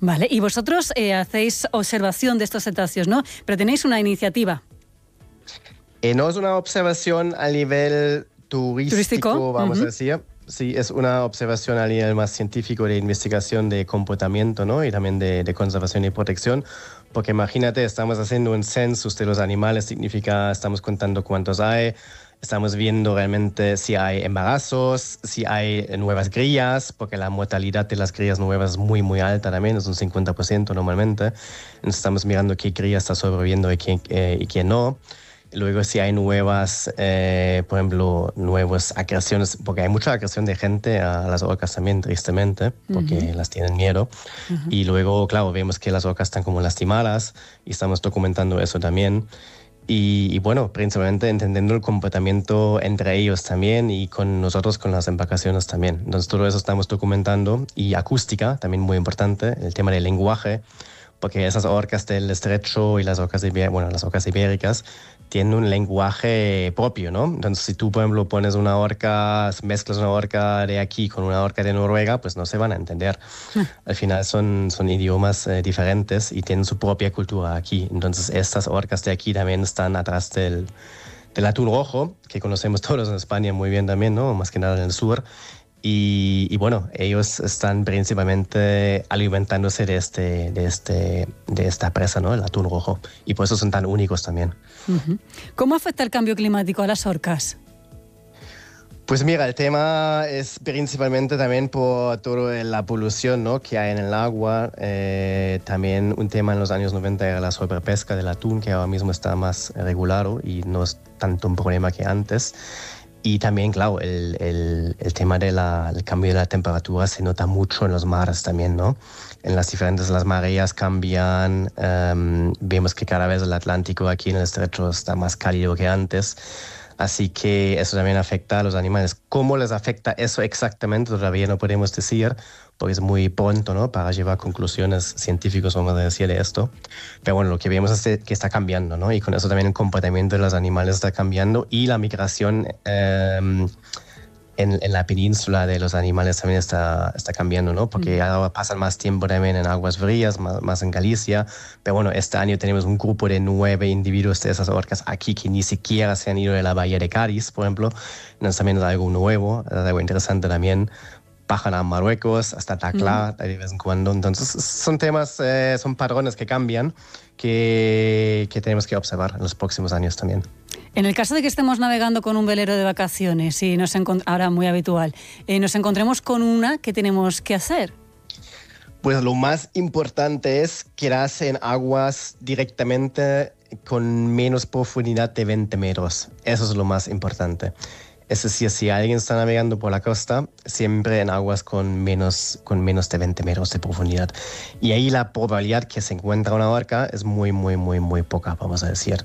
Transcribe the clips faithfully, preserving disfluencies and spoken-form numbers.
Vale, y vosotros eh, hacéis observación de estos cetáceos, ¿no? Pero tenéis una iniciativa. Eh, no es una observación a nivel turístico, ¿Turístico? vamos Uh-huh. a decir. Sí, es una observación a nivel más científico de investigación de comportamiento, ¿no? Y también de, de conservación y protección. Porque imagínate, estamos haciendo un census de los animales, significa estamos contando cuántos hay, estamos viendo realmente si hay embarazos, si hay nuevas crías, porque la mortalidad de las crías nuevas es muy, muy alta también, es un cincuenta por ciento normalmente. Entonces estamos mirando qué cría está sobreviviendo y quién, eh, y quién no. Luego si hay nuevas, eh, por ejemplo, nuevas agresiones, porque hay mucha agresión de gente a las orcas también, tristemente, porque uh-huh. las tienen miedo. Uh-huh. Y luego, claro, vemos que las orcas están como lastimadas y estamos documentando eso también. Y, y bueno, principalmente entendiendo el comportamiento entre ellos también y con nosotros, con las embarcaciones también. Entonces todo eso estamos documentando. Y acústica, también muy importante, el tema del lenguaje, porque esas orcas del estrecho y las orcas, ibéricas, bueno, las orcas ibéricas tienen un lenguaje propio, ¿no? Entonces, si tú, por ejemplo, pones una orca, mezclas una orca de aquí con una orca de Noruega, pues no se van a entender. Mm. Al final son, son idiomas eh, diferentes y tienen su propia cultura aquí. Entonces, estas orcas de aquí también están atrás del, del atún rojo, que conocemos todos en España muy bien también, ¿no? Más que nada en el sur. Y, y bueno, ellos están principalmente alimentándose de, este, de, este, de esta presa, ¿no? El atún rojo. Y por eso son tan únicos también. Uh-huh. ¿Cómo afecta el cambio climático a las orcas? Pues mira, el tema es principalmente también por toda la polución, ¿no? que hay en el agua. Eh, también un tema en los años noventa era la sobrepesca del atún, que ahora mismo está más regulado y no es tanto un problema que antes. Y también, claro, el, el, el tema del de cambio de la temperatura se nota mucho en los mares también, ¿no? En las diferentes, las mareas cambian, um, vemos que cada vez el Atlántico aquí en el estrecho está más cálido que antes, así que eso también afecta a los animales. ¿Cómo les afecta eso exactamente? Todavía no podemos decir, porque es muy pronto, ¿no? Para llevar conclusiones científicas, vamos a decir, de esto. Pero bueno, lo que vemos es que está cambiando, ¿no? Y con eso también el comportamiento de los animales está cambiando y la migración eh, en, en la península de los animales también está, está cambiando, ¿no? Porque mm. ahora pasan más tiempo también en aguas frías, más, más en Galicia. Pero bueno, este año tenemos un grupo de nueve individuos de esas orcas aquí que ni siquiera se han ido de la bahía de Cádiz, por ejemplo. Entonces también es algo nuevo, es algo interesante también. Bajan a Marruecos, hasta Tacla, mm. de vez en cuando. Entonces, son temas, eh, son patrones que cambian, que, que tenemos que observar en los próximos años también. En el caso de que estemos navegando con un velero de vacaciones, y nos encont- ahora muy habitual, eh, nos encontremos con una, ¿qué tenemos que hacer? Pues lo más importante es quedarse en aguas directamente con menos profundidad de veinte metros. Eso es lo más importante. Es decir, si alguien está navegando por la costa, siempre en aguas con menos, con menos de veinte metros de profundidad. Y ahí la probabilidad que se encuentra una orca es muy, muy, muy, muy poca, vamos a decir.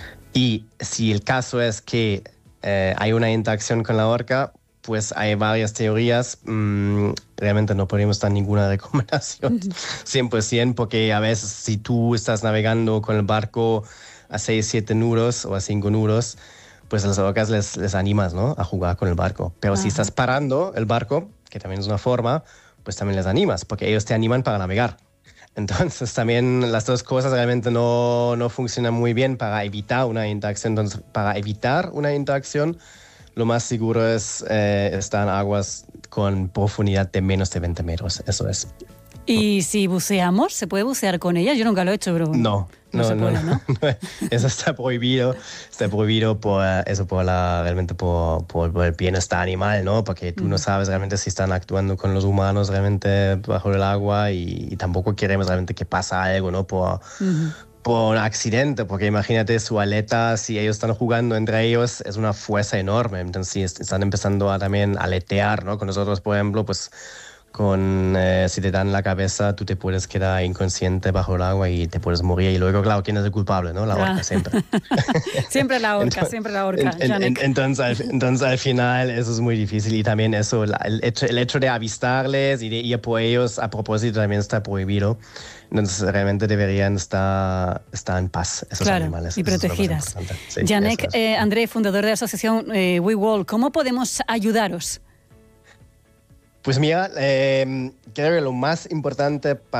Y si el caso es que eh, hay una interacción con la orca, pues hay varias teorías. Mm, realmente no podemos dar ninguna recomendación cien por ciento, porque a veces si tú estás navegando con el barco a seis, siete nudos o a cinco nudos, pues a las orcas les, les animas, ¿no? A jugar con el barco. Pero Ajá. si estás parando el barco, que también es una forma, pues también les animas, porque ellos te animan para navegar. Entonces también las dos cosas realmente no, no funcionan muy bien para evitar una interacción. Entonces, para evitar una interacción, lo más seguro es eh, estar en aguas con profundidad de menos de veinte metros. Eso es. ¿Y si buceamos? ¿Se puede bucear con ellas? Yo nunca lo he hecho, pero... No, no, no, se no, puede, no, ¿no? no. Eso está prohibido. Está prohibido por eso, por la, realmente por, por, por el bienestar animal, ¿no? Porque tú uh-huh. no sabes realmente si están actuando con los humanos realmente bajo el agua y, y tampoco queremos realmente que pasa algo, ¿no? Por... Uh-huh. por un accidente, porque imagínate su aleta, si ellos están jugando entre ellos, es una fuerza enorme. Entonces, si están empezando a también aletear, ¿no? Con nosotros, por ejemplo, pues con eh, si te dan la cabeza, tú te puedes quedar inconsciente bajo el agua y te puedes morir. Y luego, claro, ¿quién es el culpable, no? La orca, ah. siempre. siempre la orca, entonces, siempre la orca. En, en, entonces, al, entonces, al final, eso es muy difícil. Y también eso, el hecho, el hecho de avistarles y de ir por ellos, a propósito, también está prohibido. Entonces, realmente deberían estar, estar en paz esos claro, animales. Y protegidas. Sí, Janek, eh, André, fundador de la asociación eh, WeWall, ¿cómo podemos ayudaros? Pues mira, eh, creo que lo más importante para